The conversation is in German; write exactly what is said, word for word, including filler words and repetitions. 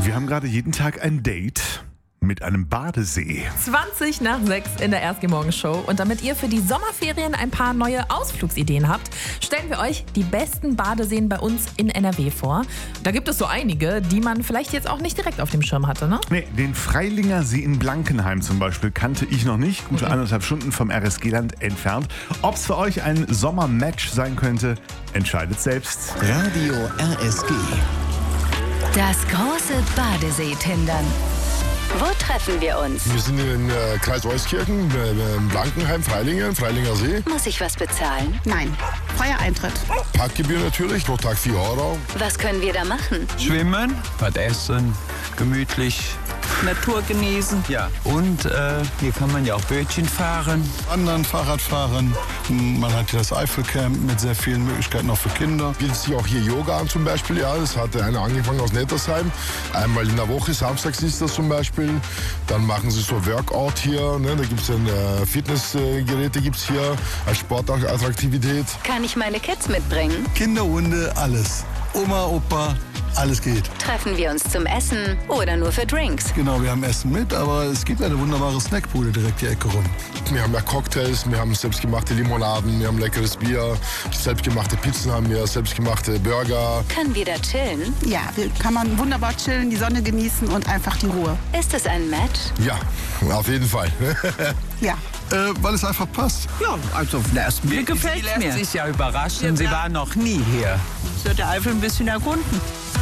Wir haben gerade jeden Tag ein Date mit einem Badesee. zwanzig nach sechs in der R S G-Morgen-Show. Und damit ihr für die Sommerferien ein paar neue Ausflugsideen habt, stellen wir euch die besten Badeseen bei uns in N R W vor. Da gibt es so einige, die man vielleicht jetzt auch nicht direkt auf dem Schirm hatte, ne? Nee, den Freilinger See in Blankenheim zum Beispiel kannte ich noch nicht. Gute mhm. anderthalb Stunden vom R S G-Land entfernt. Ob es für euch ein Sommermatch sein könnte, entscheidet selbst. Radio R S G. Das große Badesee-Tindern. Wo treffen wir uns? Wir sind in äh, Kreis Euskirchen, äh, Blankenheim, Freilingen, Freilinger See. Muss ich was bezahlen? Nein, freier Eintritt. Parkgebühr natürlich, pro Tag vier Euro. Was können wir da machen? Schwimmen, was essen, gemütlich. Natur genießen. Ja, und äh, hier kann man ja auch Bötchen fahren. Wandern, Fahrrad fahren. Man hat hier das Eifelcamp mit sehr vielen Möglichkeiten auch für Kinder. Bietet sich auch hier Yoga an zum Beispiel. Ja, das hat einer angefangen aus Nettersheim. Einmal in der Woche, samstags ist das zum Beispiel. Dann machen sie so Workout hier. Ne? Da gibt es äh, Fitnessgeräte gibt's hier als Sportattraktivität. Kann ich meine Kids mitbringen? Kinder, Hunde, alles. Oma, Opa, alles geht. Treffen wir uns zum Essen oder nur für Drinks? Genau, wir haben Essen mit, aber es gibt eine wunderbare Snackbude direkt die Ecke rum. Wir haben ja Cocktails, wir haben selbstgemachte Limonaden, wir haben leckeres Bier, selbstgemachte Pizzen haben wir, selbstgemachte Burger. Können wir da chillen? Ja, kann man wunderbar chillen, die Sonne genießen und einfach die Ruhe. Ist es ein Match? Ja, auf jeden Fall. Ja. Äh, weil es einfach passt. Ja, also auf den ersten Blick gefällt Sie lässt mir. sich ja überraschen, Sie war noch nie hier. Ich werde der Eifel ein bisschen erkunden.